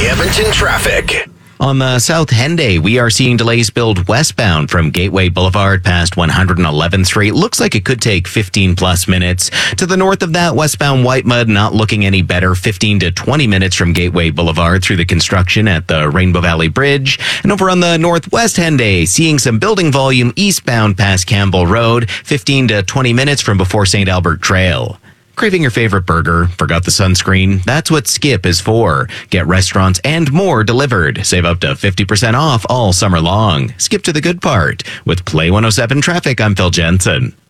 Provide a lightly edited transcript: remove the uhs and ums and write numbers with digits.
Edmonton traffic. On the South Henday, we are seeing delays build westbound from Gateway Boulevard past 111th Street. Looks like it could take 15 plus minutes. To the north of that, westbound Whitemud not looking any better. 15 to 20 minutes from Gateway Boulevard through the construction at the Rainbow Valley Bridge. And over on the Northwest Henday, seeing some building volume eastbound past Campbell Road. 15 to 20 minutes from before St. Albert Trail. Craving your favorite burger? Forgot the sunscreen? That's what Skip is for. Get restaurants and more delivered. Save up to 50% off all summer long. Skip to the good part. With Play 107 Traffic, I'm Phil Jensen.